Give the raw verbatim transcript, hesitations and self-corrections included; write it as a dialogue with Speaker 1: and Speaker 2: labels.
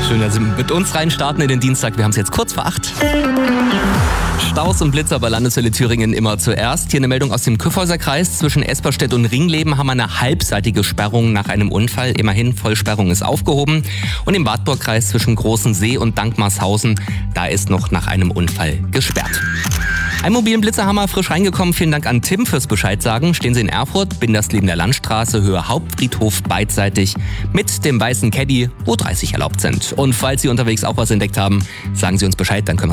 Speaker 1: Schön, dass Sie mit uns reinstarten in den Dienstag. Wir haben es jetzt kurz vor acht. Staus und Blitzer bei Landeshölle Thüringen immer zuerst. Hier eine Meldung aus dem Kyffhäuserkreis. Zwischen Esperstedt und Ringleben haben wir eine halbseitige Sperrung nach einem Unfall. Immerhin, Vollsperrung ist aufgehoben. Und im Wartburgkreis zwischen Großen See und Dankmarshausen, da ist noch nach einem Unfall gesperrt. Ein mobilen Blitzerhammer frisch reingekommen. Vielen Dank an Tim fürs Bescheid sagen. Stehen Sie in Erfurt, Bindersleben der Landstraße, Höhe Hauptfriedhof beidseitig mit dem weißen Caddy, wo dreißig erlaubt sind. Und falls Sie unterwegs auch was entdeckt haben, sagen Sie uns Bescheid, dann können wir